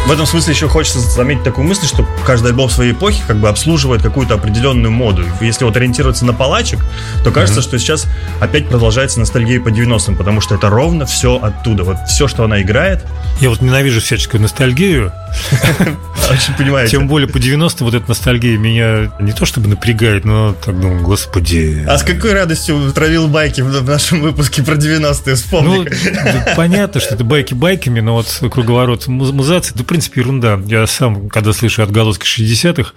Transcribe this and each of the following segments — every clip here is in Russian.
В этом смысле еще хочется заметить такую мысль, что каждый альбом своей эпохи как бы обслуживает какую-то определенную моду. Если вот ориентироваться на палачек, то кажется, что сейчас опять продолжается ностальгия по 90-м, потому что это ровно все оттуда. Вот все, что она играет. Я вот ненавижу всяческую ностальгию. Очень понимаете. Тем более по 90-м вот эта ностальгия меня не то чтобы напрягает, но так думаю, господи. А с какой радостью травил байки в нашем выпуске про 90-е, вспомни. Ну, понятно, что это байки байками, но вот круговорот музации, да, в принципе, ерунда. Я сам, когда слышу отголоски 60-х,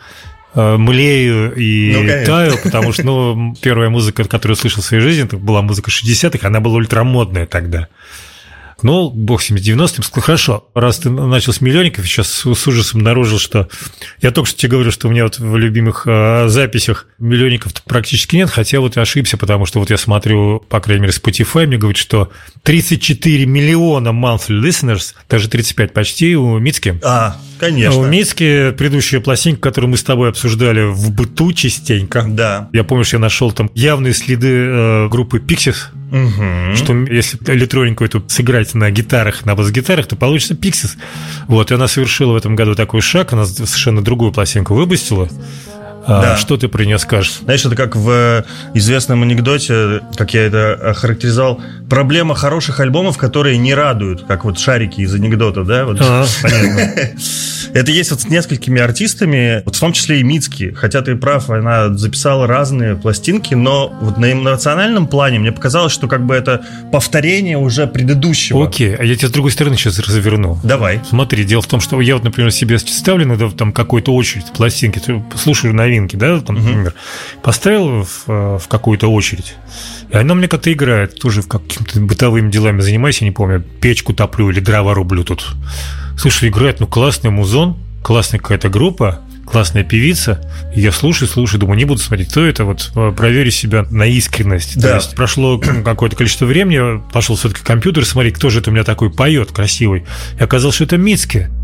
млею и таю, потому что, первая музыка, которую я слышал в своей жизни, это была музыка 60-х, она была ультрамодная тогда. Ну, бог с 90-м, сказал, хорошо, раз ты начал с миллионников, сейчас с ужасом обнаружил, что... Я только что тебе говорю, что у меня вот в любимых записях миллионников практически нет, хотя вот ошибся, потому что вот я смотрю, по крайней мере, Spotify, мне говорит, что 34 миллиона monthly listeners, даже 35 почти у Мицки. Конечно. У Мицки предыдущая пластинка, которую мы с тобой обсуждали в быту частенько. Да. Я помню, что я нашел там явные следы группы Pixies, что если электронику эту сыграть на гитарах, на бас-гитарах, то получится Pixies. Вот, и она совершила в этом году такой шаг, она совершенно другую пластинку выпустила. Да. Что ты про нее скажешь? Знаешь, это как в известном анекдоте, как я это охарактеризовал, проблема хороших альбомов, которые не радуют, как вот шарики из анекдота, да? Вот. Понятно. Это есть вот с несколькими артистами, вот в том числе и Мицки. Хотя ты прав, она записала разные пластинки, но вот на эмоциональном плане мне показалось, что как бы это повторение уже предыдущего. Окей, а я тебя с другой стороны сейчас разверну. Давай. Смотри, дело в том, что я вот, например, себе ставлю иногда там какую-то очередь пластинки, слушаю новинки, да, там, например, поставил в какую-то очередь, и она мне как-то играет, тоже в какими-то бытовыми делами занимаюсь, я не помню, печку топлю или дрова рублю тут. Слушай, играет, классный музон, классная какая-то группа, классная певица. И я слушаю, думаю, не буду смотреть, кто это, вот проверю себя на искренность. Да. То есть прошло какое-то количество времени, пошел все-таки компьютер, смотри, кто же это у меня такой поет красивый. И оказалось, что это Мицки.